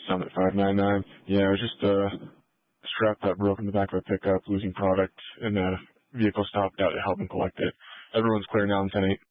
Summit 599. Yeah, it was just a strap that broke in the back of a pickup, losing product, and the vehicle stopped out to help him collect it. Everyone's clear now in 10-8.